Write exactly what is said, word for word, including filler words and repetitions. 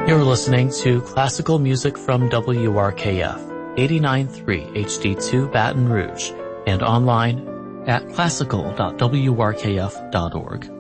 You're listening to classical music from W R K F, eighty-nine point three H D two Baton Rouge, and online at classical dot w r k f dot org.